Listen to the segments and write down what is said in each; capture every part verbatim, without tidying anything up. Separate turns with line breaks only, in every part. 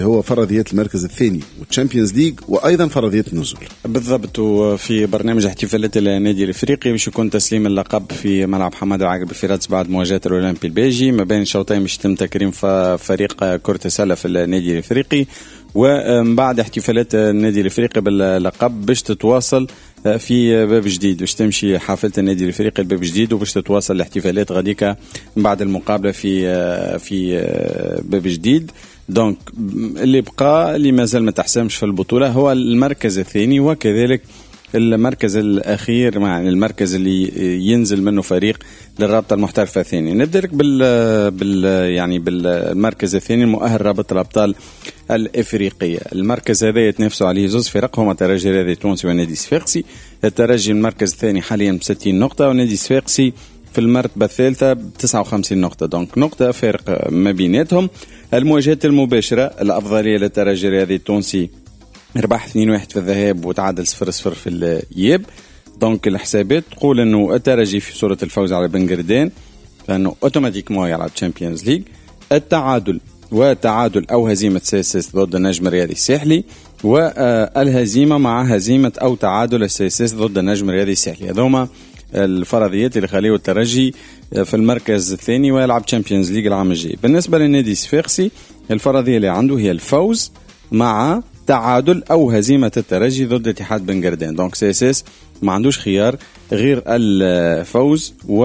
هو فرضيات المركز الثاني والتشامبيونز ليج وأيضا فرضيات النزول.
بالضبط. وفي برنامج احتفالات النادي الافريقي باش يكون تسليم اللقب في ملعب حماد العقربي في رادس بعد مواجهة الاولمبي البيجي ما بين الشوطين باش يتم تكريم فريق كرة السلة في النادي الافريقي. ومن بعد احتفالات النادي الافريقي باللقب باش تتواصل في باب جديد، باش تمشي حافلة النادي الافريقي الباب جديد وباش تتواصل الاحتفالات غاديكا بعد المقابلة في في باب جديد. دونك اللي بقى اللي مازال ما تحسمش في البطولة هو المركز الثاني وكذلك المركز الأخير، مع المركز اللي ينزل منه فريق للرابطة المحترفة الثاني. نبدأ لك بال بال يعني بالمركز الثاني المؤهل رابطة الأبطال الإفريقية. المركز هذا يتنافسوا عليه زوز فرق هما الترجي الرياضي التونسي والنادي الصفاقسي. الترجي المركز الثاني حاليا بستين نقطة والنادي الصفاقسي في المرتبة الثالثة بتسعة وخمسين نقطة، دونك نقطة فارق ما بيناتهم. المواجهات المباشرة الأفضلية للترجي الرياضي التونسي ربح اثنين واحد في الذهاب وتعادل صفر صفر في الإياب. دونك الحسابات تقول انه الترجي في صورة الفوز على بنغردان لانه اوتوماتيكمون يلعب تشامبيونز ليج. التعادل وتعادل او هزيمة سيسيس ضد النجم الرياضي الساحلي، والهزيمة مع هزيمة او تعادل السيسيس ضد النجم الرياضي الساحلي. هذوما الفرضيات اللي خليه الترجي في المركز الثاني ويلعب تشامبيونز ليج العام الجاي. بالنسبة للنادي الصفاقسي الفرضية اللي عنده هي الفوز مع تعادل أو هزيمة الترجي ضد اتحاد بنغردان. دونك سيسيس ما عندوش خيار غير الفوز و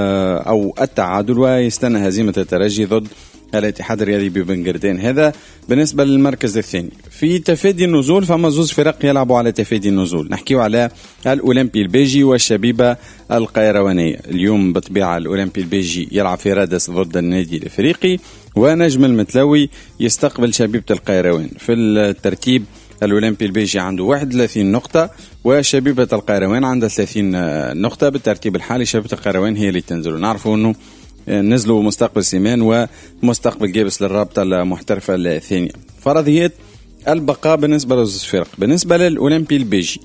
أو التعادل ويستنى هزيمة الترجي ضد الاتحاد الرياضي ببنغردان. هذا بالنسبة للمركز الثاني. في تفادي النزول فما زوز فرق يلعبوا على تفادي النزول، نحكيو على الأولمبي البيجي والشبيبة القيروانية. اليوم بطبيعة الأولمبي البيجي يلعب في رادس ضد النادي الإفريقي، ونجم المتلوي يستقبل شبيبة القيروان. في الترتيب الأولمبي البيجي عنده واحد وثلاثين نقطة وشبيبة القيروان عنده ثلاثين نقطة. بالترتيب الحالي شبيبة القيروان هي اللي تنزل. نعرفوا أنه نزلوا مستقبل سيمان ومستقبل جابس للرابطة المحترفة الثانية. فرضيات البقاء بالنسبة للفرق. بالنسبة للأولمبي البيجي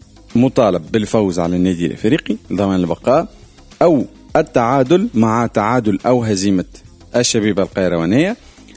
مطالب بالفوز على النادي الإفريقي ضمن البقاء، أو التعادل مع تعادل أو هزيمة الشبيبة القيروانية،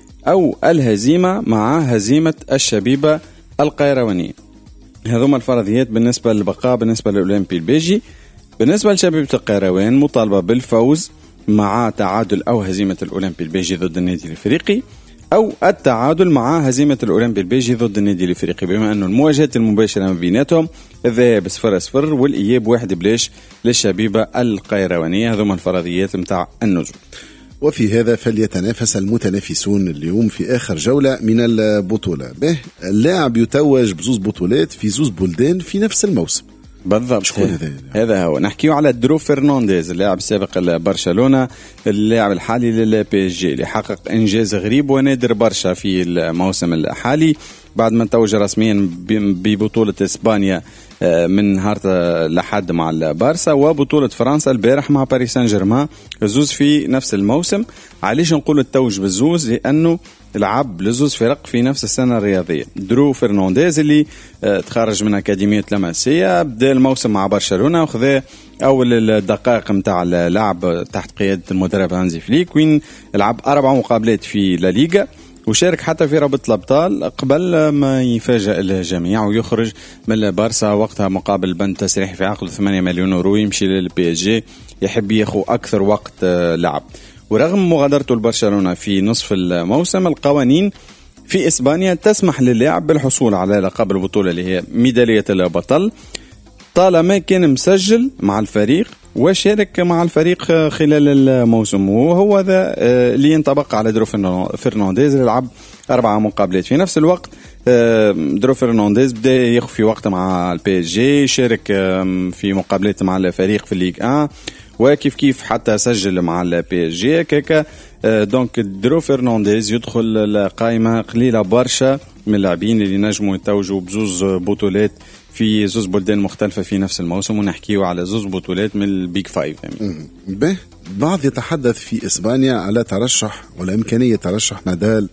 أو الهزيمة مع هزيمة الشبيبة القيروانية. هذوما الفرضيات بالنسبة للبقاء بالنسبة للأولمبي البيجي. بالنسبة لشبيبة القيروان مطالبة بالفوز مع تعادل أو هزيمة الأولمبي البيجي ضد النادي الإفريقي، أو التعادل مع هزيمة الأولمبي البيجي ضد النادي الإفريقي، بما أنه المواجهات المباشرة ما بيناتهم الذهاب صفر صفر والإياب واحد بلاش للشبيبة القيروانية. هذوما الفرضيات متاع النزول.
وفي هذا فليتنافس المتنافسون اليوم في آخر جولة من البطولة. به اللاعب يتوج بزوز بطولات في زوز بلدان في نفس الموسم.
بالضبط.
هذا
هذا هو نحكيه على درو فرنانديز اللاعب السابق لبرشلونة، اللاعب الحالي للبي اس جي اللي حقق انجاز غريب ونادر برشا في الموسم الحالي بعد ما توج رسميا ببطولة اسبانيا من نهار لحد مع البارسا، وبطولة فرنسا البارح مع باريس سان جيرمان، الزوز في نفس الموسم. علاش نقول التوج بالزوز؟ لأنه لعب لزوز فرق في نفس السنة الرياضية. درو فرنانديز اللي تخرج من أكاديمية لاماسيا بدأ الموسم مع برشلونة وخذ أول الدقائق متاع اللعب تحت قيادة المدرب هانزي فليك، وين لعب أربع مقابلات في لا ليغا وشارك حتى في رابطة الأبطال قبل ما يفاجأ الجميع ويخرج من البارسا وقتها مقابل بند تسريحي في عقد ثمانية مليون يورو يمشي للبي اس جي يحب ياخو أكثر وقت لعب. ورغم مغادرته لبرشلونة في نصف الموسم القوانين في إسبانيا تسمح للاعب بالحصول على لقب البطولة اللي هي ميدالية البطل طالما كان مسجل مع الفريق وشارك مع الفريق خلال الموسم، وهو ذا اللي ينطبق على درو فرنانديز اللي لعب أربعة مقابلات. في نفس الوقت درو فرنانديز بدأ يخفي وقت مع البي اس جي، شارك في مقابلات مع الفريق في الليغ واحد وكيف كيف حتى سجل مع البي اس جي كيكا. دونك درو فرنانديز يدخل القائمة قليلة برشا من اللاعبين اللي نجموا يتوجوا بزوز بطولات في زوز بلدان مختلفة في نفس الموسم، ونحكيه على زوز بطولات من البيك فايف.
به بعض يتحدث في إسبانيا على ترشح ولا إمكانية ترشح نادال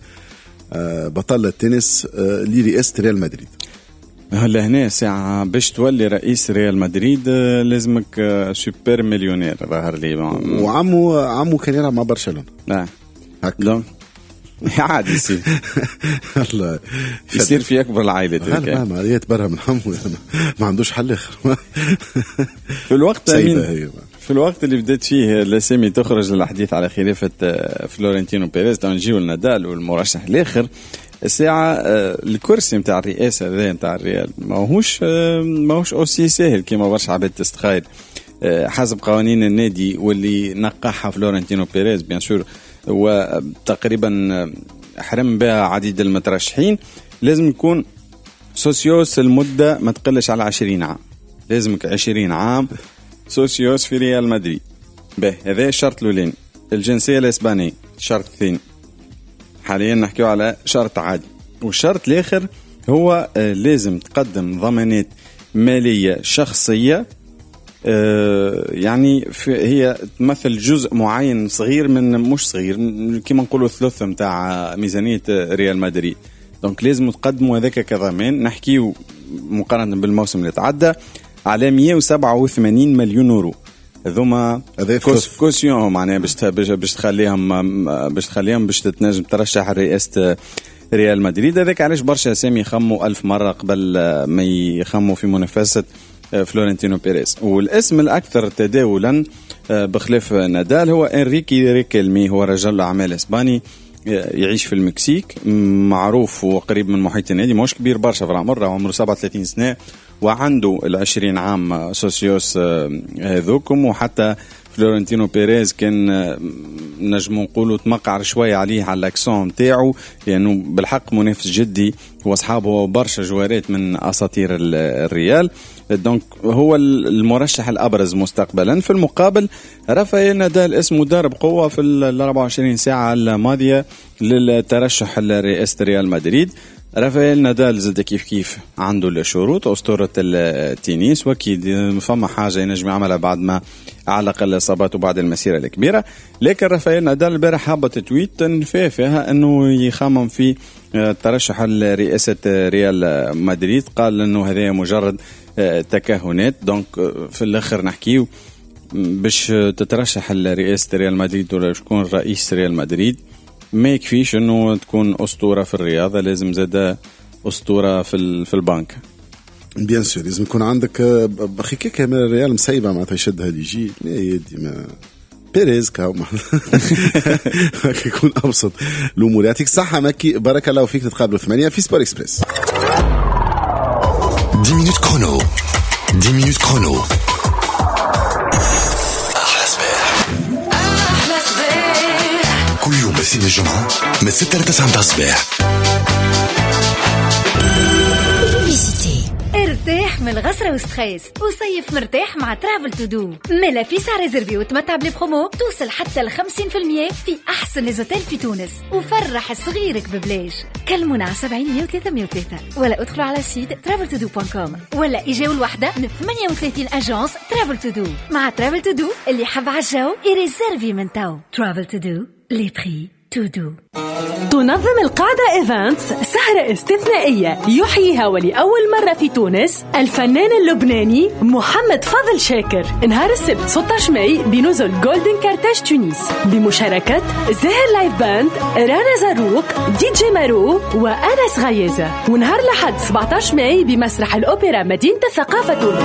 بطل التنس لرئاسة ريال مدريد.
هلا هنا ساعة باش تولي رئيس ريال مدريد لازمك سوبر مليونير ظهر لي.
وعمو عمو كان يلعب مع برشلونة.
لا هكذا عادي يصير
الله
يصير في أكبر العائلة
ما ماريات برا من حمو ما عندوش حل آخر.
في الوقت في الوقت اللي بدأت فيه الأسامي تخرج للحديث على خلافة فلورنتينو بيريز تنجيو النادال والمرشح الآخر الساعة الكرسي متاع الرئاسة ذا متاع الريال ما هوش ما هوش أوسي سهل كما برشا عباد تستخيل. حسب قوانين النادي واللي نقحها فلورنتينو بيريز بيان سور وتقريبا حرم بها عديد المترشحين لازم يكون سوسيوس المدة ما تقلش على عشرين عام. لازمك عشرين عام سوسيوس في ريال مدريد. به هذا الشرط الأولاني. الجنسية الإسبانية الشرط الثاني. حاليا نحكيو على شرط عادي. والشرط الآخر هو لازم تقدم ضمانات مالية شخصية يعني هي تمثل جزء معين صغير من مش صغير كما نقولوا ثلث متاع ميزانية ريال مدريد. دونك لازم تقدموا هذاك كضمان. نحكيو مقارنة بالموسم اللي تعدى على مئة وسبعة وثمانين مليون يورو. هذوما كوسيون معناها باش باش تخليهم باش تخليهم باش تتنجم ترشح رئاسة ريال مدريد. هذاك علاش برشا اسامي يخموا ألف مرة قبل ما يخموا في منافسة فلورنتينو بيريز. والاسم الأكثر تداولا بخلاف نادال هو إنريكي ريكيلمي. هو رجل أعمال إسباني يعيش في المكسيك معروف وقريب من محيط النادي مش كبير برشا في العمر عمره سبعة وثلاثين سنة وعنده العشرين عام سوسيوس هذوكم. وحتى فلورنتينو بيريز كان نجم نقولوا تمقعر شوية عليه على الأكسون تاعو لأنه بالحق منافس جدي وأصحابه برشا جوارات من أساطير الريال. دونك هو المرشح الأبرز مستقبلا. في المقابل رافائيل نادال اسمه دار بقوة في ال أربعة وعشرين ساعة الماضية للترشح لرئاسة ريال مدريد. رافائيل نادال زاد كيف كيف عنده الشروط أسطورة التنس وأكيد فما حاجة ينجم يعملها بعد ما علق الإصابات وبعد المسيرة الكبيرة. لكن رافائيل نادال البارح هبط تويت نفاه فيها أنه يخمم في ترشح لرئاسة ريال مدريد. قال أنه هذا مجرد تكهنات. دونك في الآخر نحكيه باش تترشح لرئاسة ريال مدريد ولا تكون رئيس ريال مدريد ما يكفيش انه تكون اسطوره في الرياضه لازم زاده اسطوره في في البنك.
بيان سور لازم يكون عندك بخي كامل الريال مسيبه معناتها يشد هذه يجي لا يدي ما بيريز كاو يكون ابسط الامور. يعطيك الصحه مكي بارك الله فيك. نتقابلوا ثمانية في سبور اكسبريس.
عشرة minutes كرونو عشرة minutes كرونو كل يوم بسين الجمعة من ستة لتسعة متاع الصباح.
ارتاح من الغسرة والستريس وصيف مرتاح مع ترافل تو دو. ملا في ساعة ريزرفي وتمتع بلي-برومو توصل حتى لخمسين بالمية في أحسن ليزوتيل في تونس وفرح صغيرك ببلاش. كلمونا على سبعين مية وثلاثة مية وثلاثة ولا ادخلوا على سيت ترافل تو دو دوت كوم ولا إجاو الوحدة من ثمانية وثلاثين أجانس ترافل تو دو. مع ترافل تو دو اللي حب عالجو يريزرفي من تو. ترافل تو دو لي بري تو دو.
تنظم القاعدة إيفنتس سهرة استثنائية يحييها ولأول مرة في تونس الفنان اللبناني محمد فضل شاكر نهار السبت ستة عشر ماي بنزل جولدن كارتاج تونس بمشاركة زاهر لايف باند رانا زاروق دي جي مارو وأنس غيازة. ونهار لحد سبعة عشر ماي بمسرح الأوبرا مدينة الثقافة